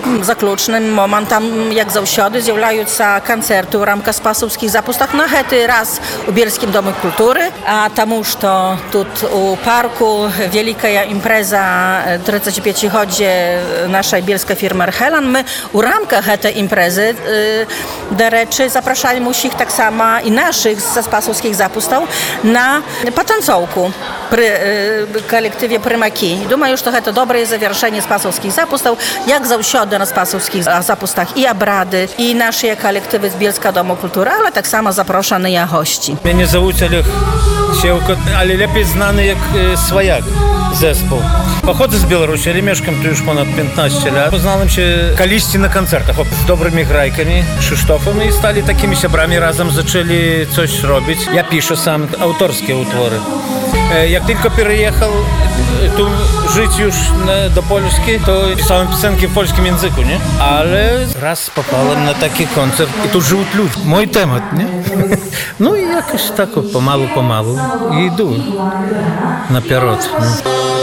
заключным моментам, як заўсёды, з'яўляюцца канцэрты ў рамках спасаўскіх запустах. На гэты раз у Бельскім доме культуры, таму што тут у парку вялікая імпрэза 35-годзе нашай бельскай фірмы «Архелан». Мы у рамках гэтай імпрэзы, дарэчы, запрашаем усіх таксама і нашых са спасаўскіх запустаў на патанцоўку пры калектыве «Прымакі». Думаю, што гэта добрае завяршэнне спасаўскіх запустаў, як заўсёды на спасаўскіх запустах і абрады, і нашыя калектывы з Бельскага дому культуры, але таксама запрошаныя госці. Мяне завуць Олег Сеўка, але лепей знаны як сваяк зэспаў. Паходзы з Беларусі, але мешкам тут już понад 15 лет. Позналімся калісьці на канцэртах з добрымі грайкамі, Кшыштофам, і сталі такімі сябрамі, разам зачалі coś робіць. Я пішу сам аўторскія ўтворы. Jak tylko przyjechał tu żyć już do Polski, to pisałem piosenki w polskim języku, nie? Ale raz popałem na taki koncert i tu żyją ludzie. Mój temat, nie? No i jakoś tak pomału i idę naперед.